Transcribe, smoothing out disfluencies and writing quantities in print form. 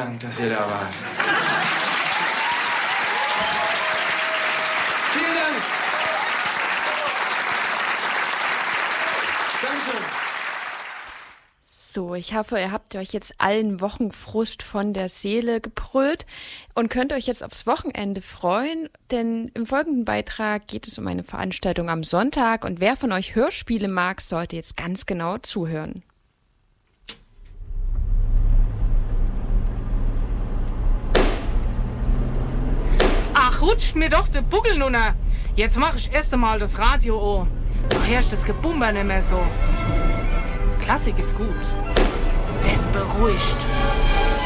Dank, dass ihr da wart. Vielen Dank. Dankeschön. So, ich hoffe, ihr habt euch jetzt allen Wochenfrust von der Seele gebrüllt und könnt euch jetzt aufs Wochenende freuen, denn im folgenden Beitrag geht es um eine Veranstaltung am Sonntag und wer von euch Hörspiele mag, sollte jetzt ganz genau zuhören. Ach, rutscht mir doch der Buckel runter. Jetzt mach ich erst einmal das Radio an. Da herrscht das Gebumper nicht mehr so. Klassik ist gut. Das beruhigt.